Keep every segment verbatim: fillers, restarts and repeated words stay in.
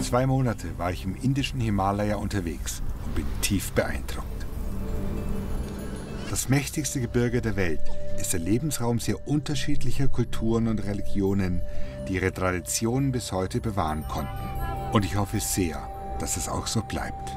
Zwei Monate war ich im indischen Himalaya unterwegs und bin tief beeindruckt. Das mächtigste Gebirge der Welt ist der Lebensraum sehr unterschiedlicher Kulturen und Religionen, die ihre Traditionen bis heute bewahren konnten. Und ich hoffe sehr, dass es auch so bleibt.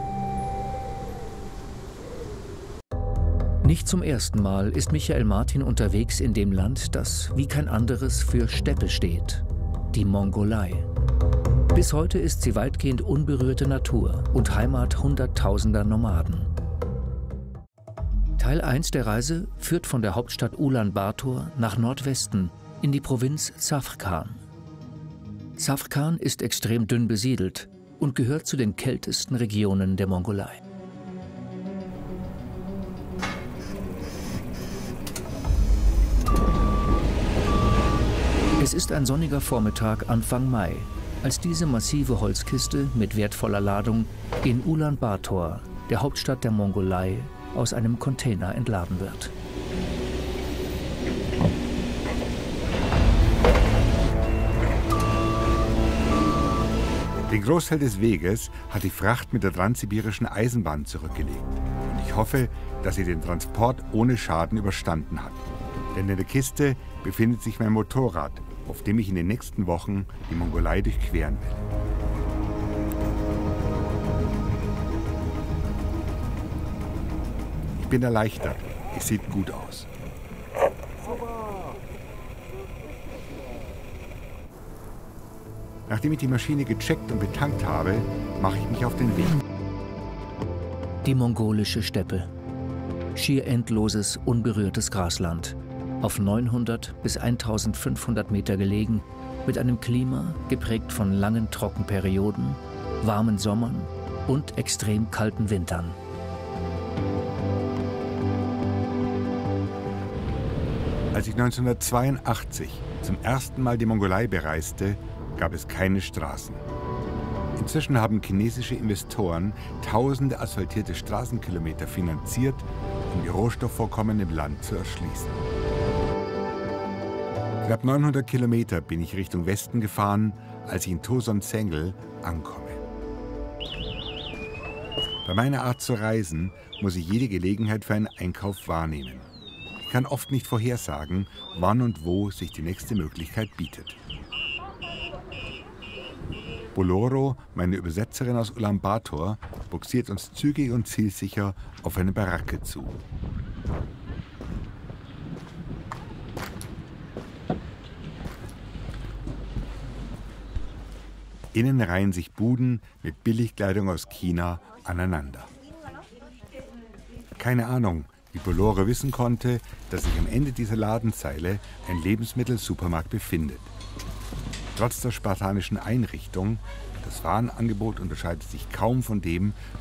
Nicht zum ersten Mal ist Michael Martin unterwegs in dem Land, das wie kein anderes für Steppe steht, die Mongolei. Bis heute ist sie weitgehend unberührte Natur und Heimat hunderttausender Nomaden. Teil eins der Reise führt von der Hauptstadt Ulaanbaatar nach Nordwesten in die Provinz Zafrkan. Zafrkan ist extrem dünn besiedelt und gehört zu den kältesten Regionen der Mongolei. Es ist ein sonniger Vormittag Anfang Mai, als diese massive Holzkiste mit wertvoller Ladung in Ulaanbaatar, der Hauptstadt der Mongolei, aus einem Container entladen wird. Den Großteil des Weges hat die Fracht mit der transsibirischen Eisenbahn zurückgelegt. Und ich hoffe, dass sie den Transport ohne Schaden überstanden hat. Denn in der Kiste befindet sich mein Motorrad, auf dem ich in den nächsten Wochen die Mongolei durchqueren will. Ich bin erleichtert. Es sieht gut aus. Nachdem ich die Maschine gecheckt und betankt habe, mache ich mich auf den Weg. Die mongolische Steppe. Schier endloses, unberührtes Grasland. Auf neunhundert bis eintausendfünfhundert Meter gelegen, mit einem Klima geprägt von langen Trockenperioden, warmen Sommern und extrem kalten Wintern. Als ich neunzehnhundertzweiundachtzig zum ersten Mal die Mongolei bereiste, gab es keine Straßen. Inzwischen haben chinesische Investoren tausende asphaltierte Straßenkilometer finanziert, um die Rohstoffvorkommen im Land zu erschließen. Knapp neunhundert Kilometer bin ich Richtung Westen gefahren, als ich in Toson Sengel ankomme. Bei meiner Art zu reisen muss ich jede Gelegenheit für einen Einkauf wahrnehmen. Ich kann oft nicht vorhersagen, wann und wo sich die nächste Möglichkeit bietet. Boloro, meine Übersetzerin aus Ulaanbaatar, buxiert uns zügig und zielsicher auf eine Baracke zu. Innen reihen sich Buden mit Billigkleidung aus China aneinander. Keine Ahnung, wie Boloro wissen konnte, dass sich am Ende dieser Ladenzeile ein Lebensmittelsupermarkt befindet. Trotz der spartanischen Einrichtung, das Warenangebot unterscheidet sich kaum von dem,